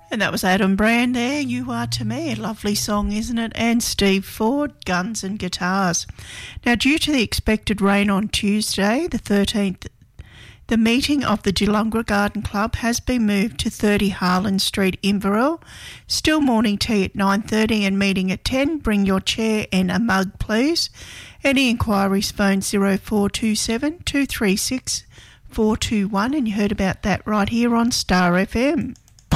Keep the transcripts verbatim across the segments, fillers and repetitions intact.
And that was Adam Brand there, You Are To Me, a lovely song, isn't it? And Steve Ford, Guns and Guitars. Now, due to the expected rain on Tuesday, the thirteenth, the meeting of the Geelonga Garden Club has been moved to thirty Harlan Street, Inverell. Still morning tea at nine thirty and meeting at ten. Bring your chair and a mug, please. Any inquiries, phone zero four two seven, two three six, four two one. And you heard about that right here on Star F M.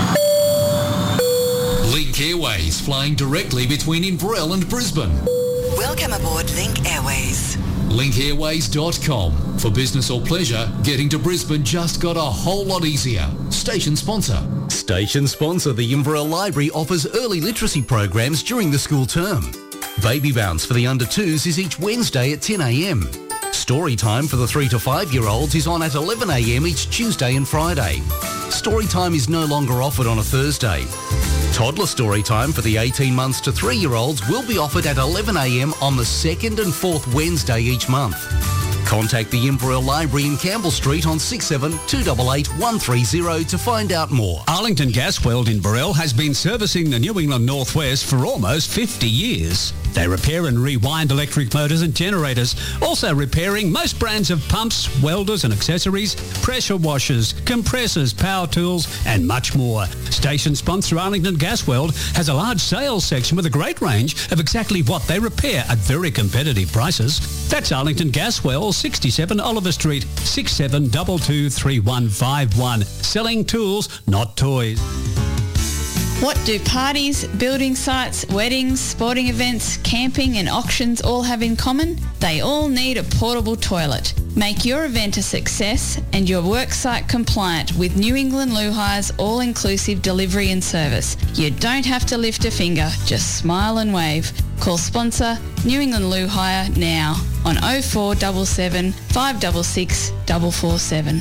Link Airways, flying directly between Inverell and Brisbane. Welcome aboard Link Airways. link airways dot com. For business or pleasure, getting to Brisbane just got a whole lot easier. Station sponsor. Station sponsor, the Inverell Library offers early literacy programs during the school term. Baby Bounce for the under twos is each Wednesday at ten a m. Story time for the three to five year olds is on at eleven a m each Tuesday and Friday. Story time is no longer offered on a Thursday. Toddler story time for the eighteen months to three year olds will be offered at eleven a m on the second and fourth Wednesday each month. Contact the Inverell Library in Campbell Street on six seven two eight eight one three zero to find out more. Arlington Gasworld in Burrell has been servicing the New England Northwest for almost fifty years. They repair and rewind electric motors and generators, also repairing most brands of pumps, welders and accessories, pressure washers, compressors, power tools and much more. Station sponsor Arlington Gasworld has a large sales section with a great range of exactly what they repair at very competitive prices. That's Arlington Gasworld, sixty-seven Oliver Street, six seven two two three one five one. Selling tools, not toys. What do parties, building sites, weddings, sporting events, camping and auctions all have in common? They all need a portable toilet. Make your event a success and your worksite compliant with New England Loo Hire's all-inclusive delivery and service. You don't have to lift a finger, just smile and wave. Call sponsor New England Loo Hire now on oh four seven seven, five six six, four four seven.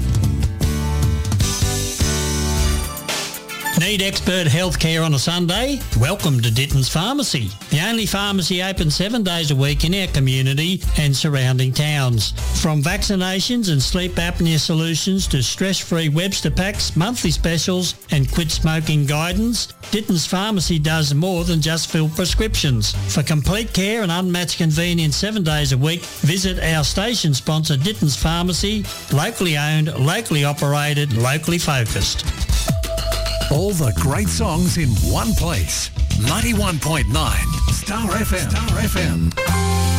Need expert healthcare on a Sunday? Welcome to Ditton's Pharmacy, the only pharmacy open seven days a week in our community and surrounding towns. From vaccinations and sleep apnea solutions to stress-free Webster packs, monthly specials and quit smoking guidance, Ditton's Pharmacy does more than just fill prescriptions. For complete care and unmatched convenience seven days a week, visit our station sponsor Ditton's Pharmacy, locally owned, locally operated, locally focused. All the great songs in one place. ninety-one point nine Star F M. Star F M.